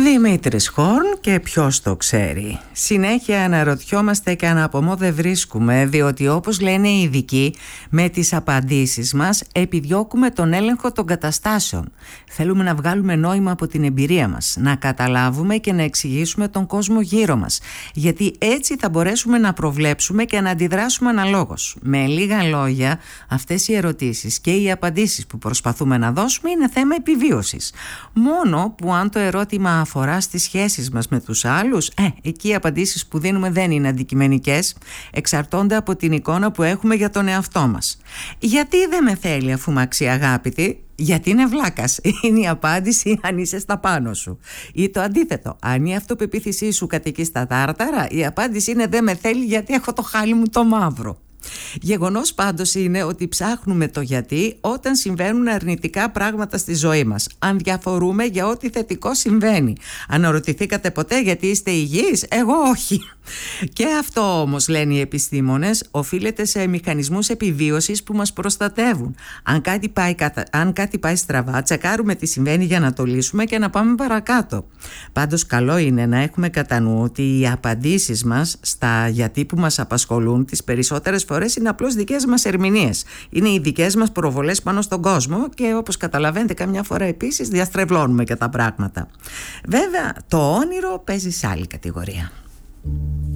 Δημήτρης Χόρν και ποιος το ξέρει. Συνέχεια αναρωτιόμαστε και αναπομώ δεν βρίσκουμε, διότι όπως λένε οι ειδικοί, με τις απαντήσεις μας επιδιώκουμε τον έλεγχο των καταστάσεων. Θέλουμε να βγάλουμε νόημα από την εμπειρία μας, να καταλάβουμε και να εξηγήσουμε τον κόσμο γύρω μας, γιατί έτσι θα μπορέσουμε να προβλέψουμε και να αντιδράσουμε αναλόγως. Με λίγα λόγια, αυτές οι ερωτήσεις και οι απαντήσεις που προσπαθούμε να δώσουμε είναι θέμα επιβίωσης. Μόνο που αν το ερώτημα αφορά στις σχέσεις μας με τους άλλους, εκεί οι απαντήσεις που δίνουμε δεν είναι αντικειμενικές, εξαρτώνται από την εικόνα που έχουμε για τον εαυτό μας. Γιατί δεν με θέλει αφού μ' αξιαγάπητη? Γιατί είναι βλάκας, είναι η απάντηση αν είσαι στα πάνω σου. Ή το αντίθετο, αν η αυτοπεποίθησή σου κατοικεί στα τάρταρα, η απάντηση είναι δεν με θέλει γιατί έχω το χάλι μου το μαύρο. Γεγονός πάντως είναι ότι ψάχνουμε το γιατί όταν συμβαίνουν αρνητικά πράγματα στη ζωή μας. Αν διαφορούμε για ό,τι θετικό συμβαίνει. Αναρωτηθήκατε ποτέ γιατί είστε υγιείς? Εγώ όχι. Και αυτό όμως, λένε οι επιστήμονες, οφείλεται σε μηχανισμούς επιβίωσης που μας προστατεύουν. Αν κάτι πάει στραβά, τσεκάρουμε τι συμβαίνει για να το λύσουμε και να πάμε παρακάτω. Πάντως καλό είναι να έχουμε κατά νου ότι οι απαντήσεις μας στα γιατί που μας απασχολούν τις περισσότερες φορές είναι απλώς δικές μας ερμηνείες. Είναι οι δικές μας προβολές πάνω στον κόσμο και όπως καταλαβαίνετε καμιά φορά επίσης διαστρεβλώνουμε και τα πράγματα. Βέβαια το όνειρο παίζει σε άλλη κατηγορία.